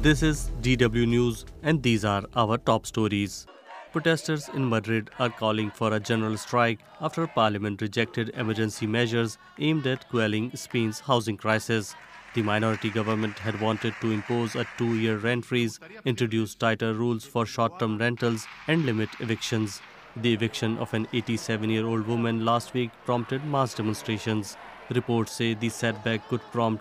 This is DW News and these are our top stories. Protesters in Madrid are calling for a general strike after Parliament rejected emergency measures aimed at quelling Spain's housing crisis. The minority government had wanted to impose a 2-year rent freeze, introduce tighter rules for short-term rentals and limit evictions. The eviction of an 87-year-old woman last week prompted mass demonstrations. Reports say the setback could prompt